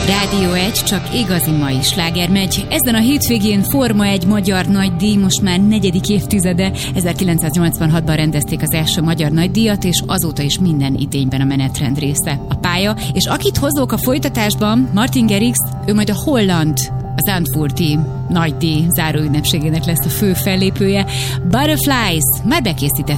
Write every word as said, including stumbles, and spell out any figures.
Rádió egy, csak igazi mai sláger megy. Ezen a hétvégén Forma egy magyar nagydíj, most már negyedik évtizede. ezerkilencszáznyolcvanhatban rendezték az első magyar nagydíjat, és azóta is minden idényben a menetrend része. A pálya, és akit hozok a folytatásban, Martin Garrix, ő majd a holland, az Zandvoorti nagydíj záróünnepségének lesz a fő fellépője. Butterflies már bekészített